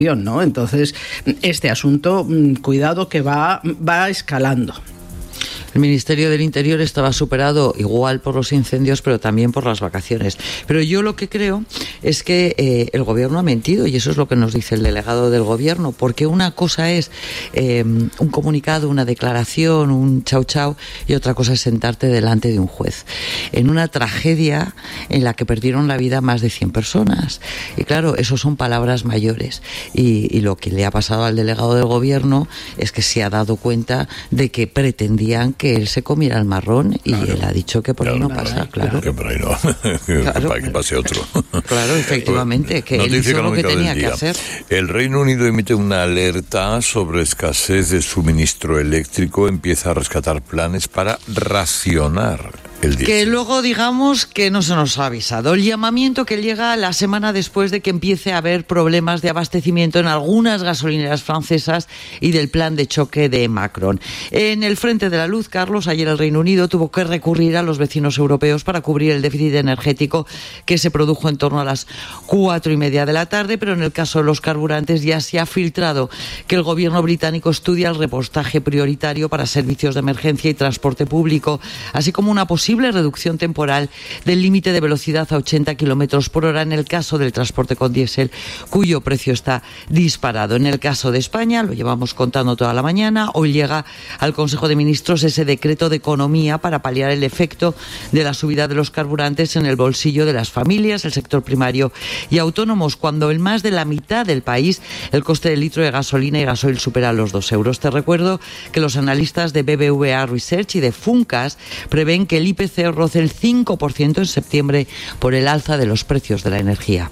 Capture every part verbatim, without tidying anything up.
¿no? Entonces, este asunto, cuidado que va, va escalando. El Ministerio del Interior estaba superado igual por los incendios, pero también por las vacaciones. Pero yo lo que creo es que eh, el Gobierno ha mentido, y eso es lo que nos dice el delegado del Gobierno, porque una cosa es eh, un comunicado, una declaración, un chau chau, y otra cosa es sentarte delante de un juez. En una tragedia en la que perdieron la vida más de cien personas. Y claro, eso son palabras mayores. Y, y lo que le ha pasado al delegado del Gobierno es que se ha dado cuenta de que pretendían que él se comiera el marrón, y claro, él ha dicho que por claro, ahí no claro, pasa, claro. Que por ahí no, claro. Para que pase otro. Claro, efectivamente, que él hizo lo que tenía que hacer. El Reino Unido emite una alerta sobre escasez de suministro eléctrico, empieza a rescatar planes para racionar el diésel. Que luego digamos que no se nos ha avisado. El llamamiento que llega la semana después de que empiece a haber problemas de abastecimiento en algunas gasolineras francesas y del plan de choque de Macron. En el frente de la luz, Carlos, ayer el Reino Unido tuvo que recurrir a los vecinos europeos para cubrir el déficit energético que se produjo en torno a las cuatro y media de la tarde, pero en el caso de los carburantes ya se ha filtrado que el gobierno británico estudia el repostaje prioritario para servicios de emergencia y transporte público, así como una posible reducción temporal del límite de velocidad a ochenta kilómetros por hora en el caso del transporte con diésel, cuyo precio está disparado. En el caso de España, lo llevamos contando toda la mañana, hoy llega al Consejo de Ministros ese decreto de economía para paliar el efecto de la subida de los carburantes en el bolsillo de las familias, el sector primario y autónomos, cuando en más de la mitad del país el coste del litro de gasolina y gasoil supera los dos euros. Te recuerdo que los analistas de B B V A Research y de Funcas prevén que el I P C roce el cinco por ciento en septiembre por el alza de los precios de la energía.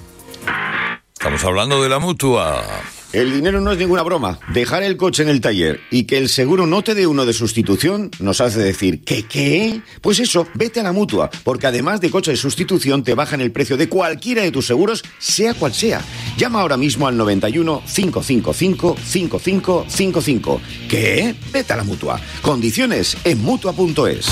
Estamos hablando de la Mutua. El dinero no es ninguna broma. Dejar el coche en el taller y que el seguro no te dé uno de sustitución nos hace decir ¿qué qué? Pues eso, vete a la Mutua, porque además de coche de sustitución te bajan el precio de cualquiera de tus seguros, sea cual sea. Llama ahora mismo al noventa y uno, cinco cinco cinco, cinco cinco cinco cinco. ¿Qué? Vete a la Mutua. Condiciones en mutua punto es.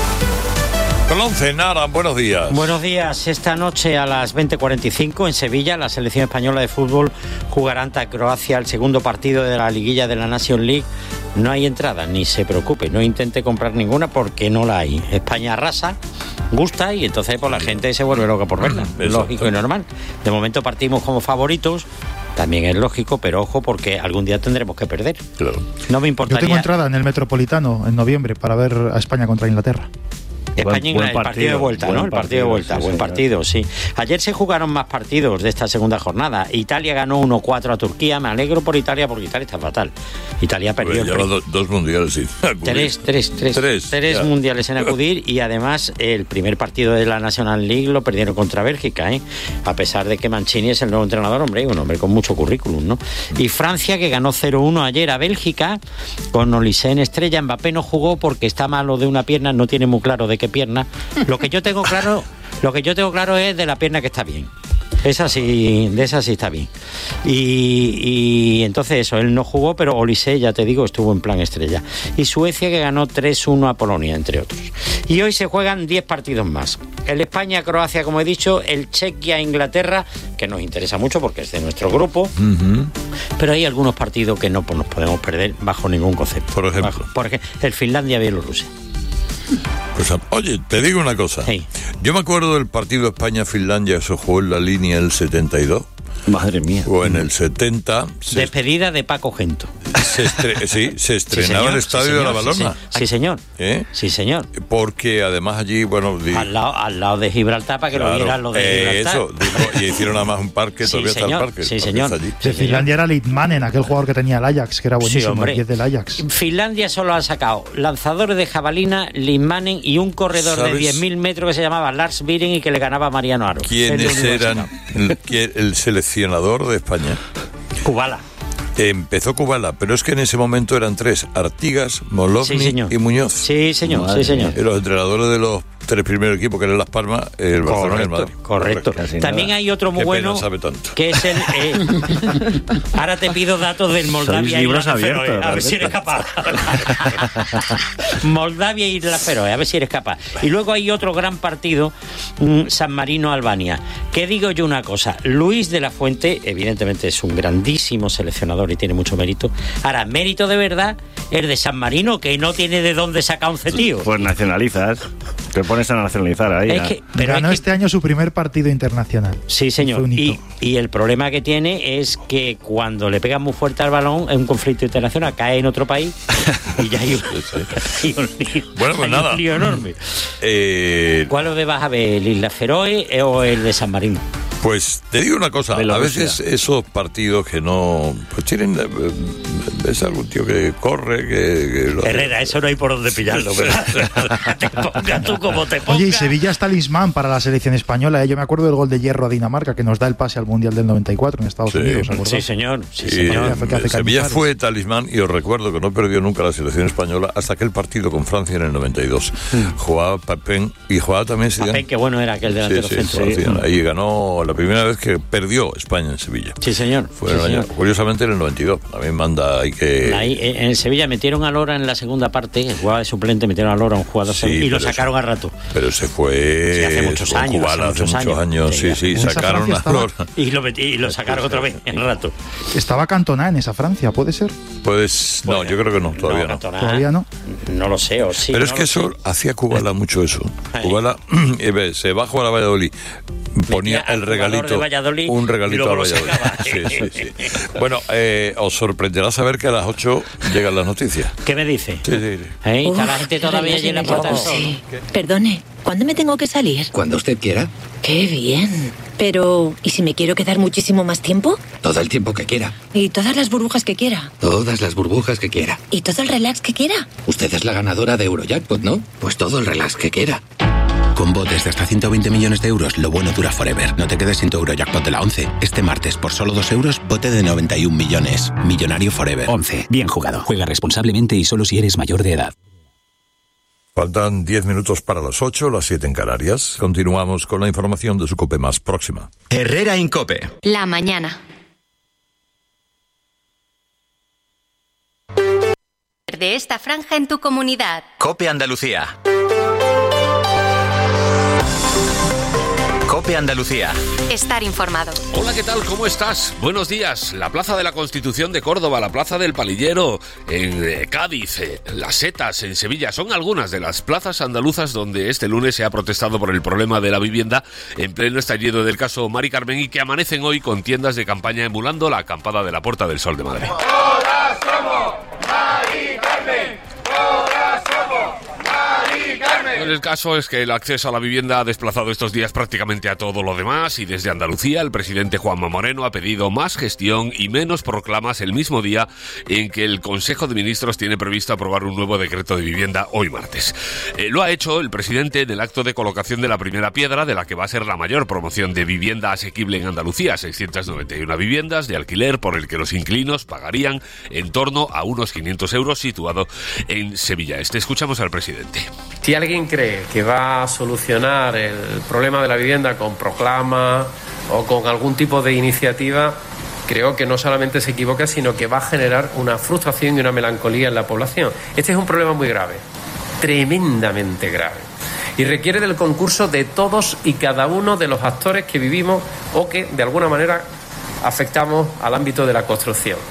Colonce, Nara, buenos días. Buenos días. Esta noche a las veinte cuarenta y cinco en Sevilla, la selección española de fútbol jugará ante Croacia el segundo partido de la liguilla de la Nations League. No hay entrada, ni se preocupe, no intente comprar ninguna porque no la hay. España arrasa, gusta y entonces pues, la gente se vuelve loca por verla. Exacto. Lógico y normal. De momento partimos como favoritos. También es lógico, pero ojo, porque algún día tendremos que perder. Claro. No me importaría. Yo tengo entrada en el Metropolitano en noviembre para ver a España contra Inglaterra. España, buen, buen partido, el partido de vuelta, ¿no? El partido, partido de vuelta, sí, buen partido, sí. Ayer se jugaron más partidos de esta segunda jornada. Italia ganó uno cuatro a Turquía. Me alegro por Italia porque Italia está fatal. Italia perdió. Lleva do, dos mundiales sin acudir. Tres, tres, tres. Tres, tres mundiales en acudir y además el primer partido de la National League lo perdieron contra Bélgica, ¿eh? A pesar de que Mancini es el nuevo entrenador, hombre, un hombre con mucho currículum, ¿no? Y Francia, que ganó cero uno ayer a Bélgica, con Olise en estrella. Mbappé no jugó porque está malo de una pierna, no tiene muy claro de qué pierna. Lo que yo tengo claro, lo que yo tengo claro es de la pierna que está bien. Esa sí, de esa sí está bien. Y, y entonces eso, él no jugó, pero Olise, ya te digo, estuvo en plan estrella. Y Suecia, que ganó tres uno a Polonia, entre otros. Y hoy se juegan diez partidos más. El España-Croacia, como he dicho, el Chequia-Inglaterra, que nos interesa mucho porque es de nuestro grupo. Uh-huh. Pero hay algunos partidos que no pues, nos podemos perder bajo ningún concepto. Por ejemplo. Bajo, por ejemplo, el Finlandia-Bielorrusia. Pues, oye, te digo una cosa. Sí. Yo me acuerdo del partido España-Finlandia, se jugó en la línea el setenta y dos. Madre mía. O en el setenta. Despedida de Paco Gento. Se estre- sí, se estrenaba sí, el estadio sí, de la Balona. Sí, sí, señor. ¿Eh? Sí, señor. Porque además allí, bueno... Di... Al, lado, al lado de Gibraltar, para que claro, lo vieran los de eh, Gibraltar. Eso, digo, y hicieron además un parque, sí, todavía señor, está el parque. Sí, el señor. Allí. De Finlandia era Litmanen, aquel jugador que tenía el Ajax, que era buenísimo, sí, hombre. el diez del Ajax. Finlandia solo ha sacado lanzadores de jabalina, Litmanen y un corredor ¿sabes? de diez mil metros que se llamaba Lars Viren y que le ganaba a Mariano Aro. ¿Quiénes eran el, el seleccionador de España? Kubala. Empezó Kubala, pero es que en ese momento eran tres: Artigas, Molovny sí, y Muñoz. Sí, señor, Madre sí, señor. Y los entrenadores de los tres primeros equipos que eran Las Palmas, el Barcelona y el Madrid. Correcto. correcto. También hay otro muy Qué bueno, pena, sabe tanto. que es el... Eh, ahora te pido datos del Moldavia y la Feroe, a ver si eres capaz. Moldavia y la Feroe, a ver si eres capaz. Y luego hay otro gran partido, San Marino-Albania. Que digo yo una cosa, Luis de la Fuente, evidentemente es un grandísimo seleccionador y tiene mucho mérito. Ahora, mérito de verdad el de San Marino, que no tiene de dónde sacar un cetío. Pues nacionalizas, te pones a nacionalizar ahí. Es que, pero ganó es que, este año su primer partido internacional. Sí, señor. Y, y el problema que tiene es que cuando le pegan muy fuerte al balón en un conflicto internacional, cae en otro país y ya hay un, hay un lío, bueno, pues hay nada. un lío enorme. Eh, ¿Cuál os vas a ver, el Isla Feroe o el de San Marino? Pues te digo una cosa, a veces esos partidos que no, pues tienen, es algún tío que corre, que... que lo Herrera, eso no hay por dónde pillarlo, ¿verdad? Te pongas tú como te pongas. Oye, y Sevilla es talismán para la selección española, ¿eh? Yo me acuerdo del gol de hierro a Dinamarca, que nos da el pase al Mundial del noventa y cuatro en Estados sí. Unidos, ¿se acuerdan? Sí, señor, sí, y señor. Sevilla fue talismán, y os recuerdo que no perdió nunca la selección española hasta aquel partido con Francia en el noventa y dos. Mm. Jugaba Papén, y jugaba también... Papén, qué bueno era aquel delantero sí, sí, centro. Sí, sí. Ahí ganó la primera vez que perdió España en Sevilla. Sí, señor. Fue sí, en el señor. año, curiosamente en el noventa y dos. También manda, hay que... Ahí, en Sevilla metieron a Lora en la segunda parte, jugaba de suplente, metieron a Lora, un jugador, sí, y lo sacaron eso, a rato. Pero se fue... Sí, hace muchos años. Cubana, hace muchos, hace muchos años, sí, sí, sí sacaron a Lora. Y lo, metí, y lo sacaron otra vez en rato. ¿Estaba Cantona en esa Francia, puede ser? Pues no, bueno, yo creo que no, todavía no. no. Todavía no. No lo sé, o sí. Pero no es que eso sé. hacía Kubala mucho eso. Kubala se va a jugar a Valladolid, ponía el regalito, un regalito a Valladolid. Sí, sí, sí. Bueno, eh, os sorprenderá saber que a las ocho llegan las noticias. ¿Qué me dice? Sí, sí, sí. ¿Eh? Está la gente todavía allí en la puerta del sol. Sí. Perdone, ¿cuándo me tengo que salir? Cuando usted quiera. ¡Qué bien! Pero, ¿y si me quiero quedar muchísimo más tiempo? Todo el tiempo que quiera. ¿Y todas las burbujas que quiera? Todas las burbujas que quiera. ¿Y todo el relax que quiera? Usted es la ganadora de Eurojackpot, ¿no? Pues todo el relax que quiera. Con botes de hasta ciento veinte millones de euros, lo bueno dura forever. No te quedes sin tu Eurojackpot de la once. Este martes, por solo dos euros, bote de noventa y un millones. Millonario forever. once. Bien jugado. Juega responsablemente y solo si eres mayor de edad. Faltan diez minutos para las ocho, las siete en Canarias. Continuamos con la información de su COPE más próxima. Herrera Incope. La mañana. De esta franja en tu comunidad. COPE Andalucía. COPE Andalucía. Estar informado. Hola, ¿qué tal? ¿Cómo estás? Buenos días. La Plaza de la Constitución de Córdoba, la Plaza del Palillero en eh, Cádiz, eh, Las Setas en Sevilla, son algunas de las plazas andaluzas donde este lunes se ha protestado por el problema de la vivienda en pleno estallido del caso Mari Carmen y que amanecen hoy con tiendas de campaña emulando la acampada de la Puerta del Sol de Madrid. ¡Todas somos Mari Carmen! ¡Todas somos Mari Carmen! El caso es que el acceso a la vivienda ha desplazado estos días prácticamente a todo lo demás y desde Andalucía el presidente Juanma Moreno ha pedido más gestión y menos proclamas el mismo día en que el Consejo de Ministros tiene previsto aprobar un nuevo decreto de vivienda hoy martes. Eh, lo ha hecho el presidente en el acto de colocación de la primera piedra de la que va a ser la mayor promoción de vivienda asequible en Andalucía, seiscientas noventa y una viviendas de alquiler por el que los inquilinos pagarían en torno a unos quinientos euros, situado en Sevilla Este. Escuchamos al presidente. Si alguien cree que va a solucionar el problema de la vivienda con proclama o con algún tipo de iniciativa, creo que no solamente se equivoca, sino que va a generar una frustración y una melancolía en la población. Este es un problema muy grave, tremendamente grave, y requiere del concurso de todos y cada uno de los actores que vivimos o que, de alguna manera, afectamos al ámbito de la construcción.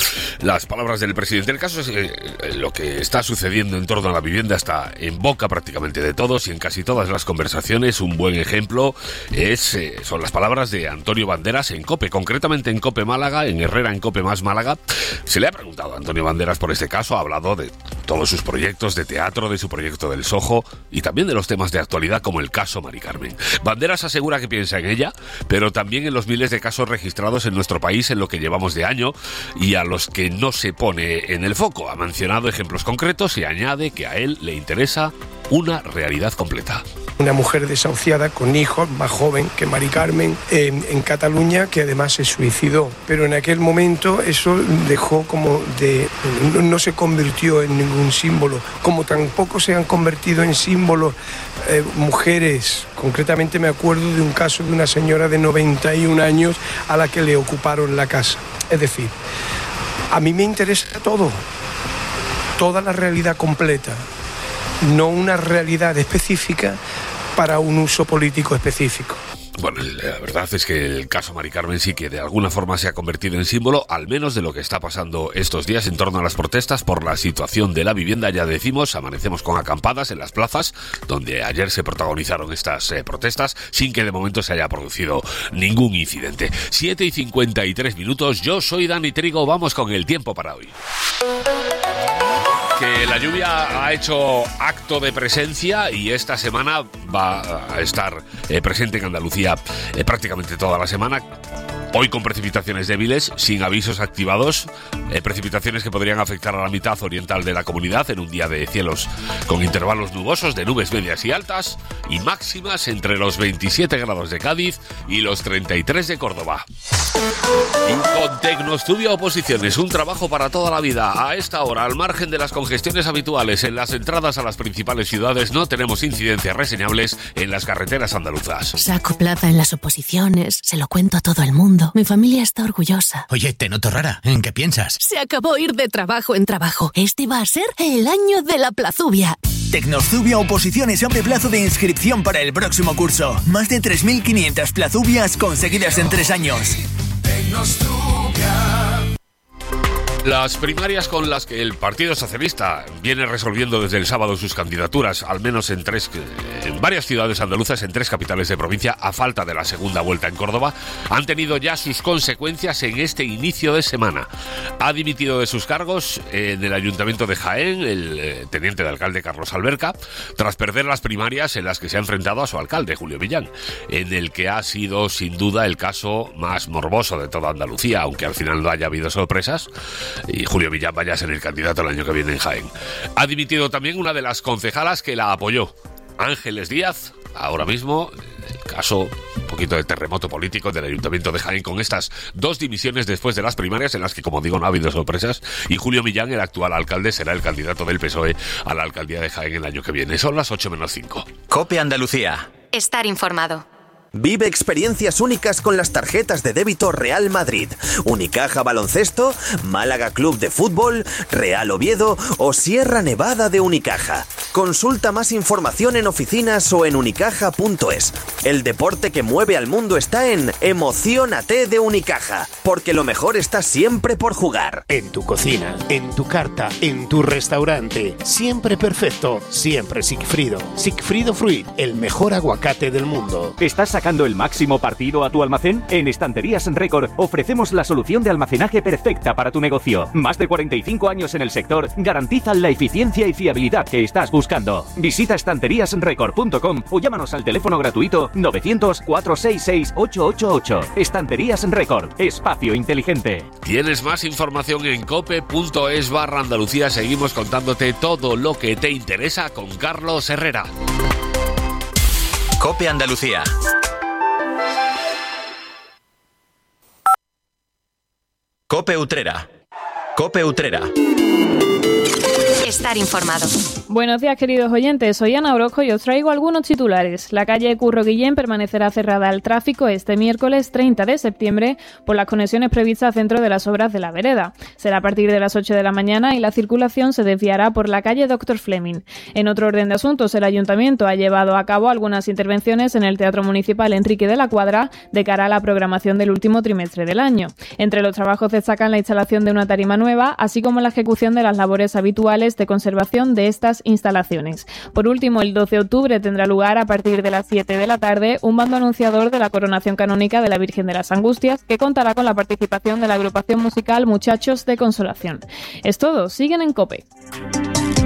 Las palabras del presidente. El caso es que eh, lo que está sucediendo en torno a la vivienda está en boca prácticamente de todos y en casi todas las conversaciones. Un buen ejemplo es eh, son las palabras de Antonio Banderas en COPE, concretamente en COPE Málaga, en Herrera en COPE más Málaga. Se le ha preguntado a Antonio Banderas por este caso, ha hablado de todos sus proyectos de teatro, de su proyecto del Soho y también de los temas de actualidad como el caso Mari Carmen. Banderas asegura que piensa en ella, pero también en los miles de casos registrados en nuestro país en lo que llevamos de año y a los que no se pone en el foco. Ha mencionado ejemplos concretos y añade que a él le interesa una realidad completa. una mujer desahuciada con hijos, más joven que Mari Carmen, en, en Cataluña, que además se suicidó. Pero en aquel momento eso dejó como de... no, no se convirtió en ningún símbolo, como tampoco se han convertido en símbolos eh, mujeres. Concretamente me acuerdo de un caso de una señora de noventa y un años a la que le ocuparon la casa. Es decir, a mí me interesa todo, toda la realidad completa, no una realidad específica para un uso político específico. Bueno, la verdad es que el caso Mari Carmen sí que de alguna forma se ha convertido en símbolo, al menos de lo que está pasando estos días en torno a las protestas por la situación de la vivienda. Ya decimos, amanecemos con acampadas en las plazas, donde ayer se protagonizaron estas eh, protestas, sin que de momento se haya producido ningún incidente. siete y cincuenta y tres minutos, yo soy Dani Trigo, vamos con el tiempo para hoy. Que la lluvia ha hecho acto de presencia y esta semana va a estar eh, presente en Andalucía eh, prácticamente toda la semana. Hoy con precipitaciones débiles, sin avisos activados, eh, precipitaciones que podrían afectar a la mitad oriental de la comunidad en un día de cielos con intervalos nubosos, de nubes medias y altas y máximas entre los veintisiete grados de Cádiz y los treinta y tres de Córdoba. Y con Tecnostudio Oposiciones, un trabajo para toda la vida. A esta hora, al margen de las congestiones habituales en las entradas a las principales ciudades, no tenemos incidencias reseñables en las carreteras andaluzas. Saco plaza en las oposiciones, se lo cuento a todo el mundo. Mi familia está orgullosa. Oye, te noto rara. ¿En qué piensas? Se acabó ir de trabajo en trabajo. Este va a ser el año de la plazubia. Tecnostudio Oposiciones abre plazo de inscripción para el próximo curso. Más de tres mil quinientas plazubias conseguidas en tres años. Tecnostudia. Las primarias con las que el Partido Socialista viene resolviendo desde el sábado sus candidaturas, al menos en tres, en varias ciudades andaluzas, en tres capitales de provincia, a falta de la segunda vuelta en Córdoba, han tenido ya sus consecuencias en este inicio de semana. Ha dimitido de sus cargos en el Ayuntamiento de Jaén el eh, teniente de alcalde Carlos Alberca, tras perder las primarias en las que se ha enfrentado a su alcalde, Julio Millán, en el que ha sido sin duda el caso más morboso de toda Andalucía, aunque al final no haya habido sorpresas. Y Julio Millán vaya a ser el candidato el año que viene en Jaén. Ha dimitido también una de las concejalas que la apoyó, Ángeles Díaz, ahora mismo, el caso un poquito de terremoto político del Ayuntamiento de Jaén, con estas dos dimisiones después de las primarias, en las que, como digo, no ha habido sorpresas, y Julio Millán, el actual alcalde, será el candidato del P S O E a la alcaldía de Jaén el año que viene. Son las ocho menos cinco. COPE Andalucía. Estar informado. Vive experiencias únicas con las tarjetas de débito Real Madrid, Unicaja Baloncesto, Málaga Club de Fútbol, Real Oviedo o Sierra Nevada de Unicaja. Consulta más información en oficinas o en unicaja punto es. El deporte que mueve al mundo está en Emociónate de Unicaja, porque lo mejor está siempre por jugar. En tu cocina, en tu carta, en tu restaurante, siempre perfecto, siempre Sigfrido. Sigfrido Fruit, el mejor aguacate del mundo. ¿Estás sacando el máximo partido a tu almacén? En Estanterías Record ofrecemos la solución de almacenaje perfecta para tu negocio. Más de cuarenta y cinco años en el sector garantizan la eficiencia y fiabilidad que estás buscando. Visita estanterías record punto com o llámanos al teléfono gratuito novecientos, cuatrocientos sesenta y seis, ochocientos ochenta y ocho. Estanterías Record, espacio inteligente. Tienes más información en cope punto es barra Andalucía. Seguimos contándote todo lo que te interesa con Carlos Herrera. COPE Andalucía. COPE Utrera. COPE Utrera. Estar informado. Buenos días, queridos oyentes. Soy Ana Orozco y os traigo algunos titulares. La calle Curro Guillén permanecerá cerrada al tráfico este miércoles treinta de septiembre por las conexiones previstas dentro de las obras de la vereda. Será a partir de las ocho de la mañana y la circulación se desviará por la calle Doctor Fleming. En otro orden de asuntos, el Ayuntamiento ha llevado a cabo algunas intervenciones en el Teatro Municipal Enrique de la Cuadra de cara a la programación del último trimestre del año. Entre los trabajos destacan la instalación de una tarima nueva, así como la ejecución de las labores habituales de conservación de estas instalaciones. Por último, el doce de octubre tendrá lugar a partir de las siete de la tarde un bando anunciador de la coronación canónica de la Virgen de las Angustias, que contará con la participación de la agrupación musical Muchachos de Consolación. Es todo, siguen en COPE.